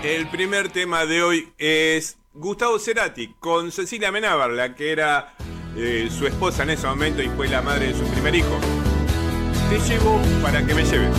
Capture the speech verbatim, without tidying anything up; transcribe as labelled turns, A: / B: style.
A: El primer tema de hoy es Gustavo Cerati con Cecilia Amenábar, la que era eh, su esposa en ese momento y fue la madre de su primer hijo. Te llevo para que me lleves.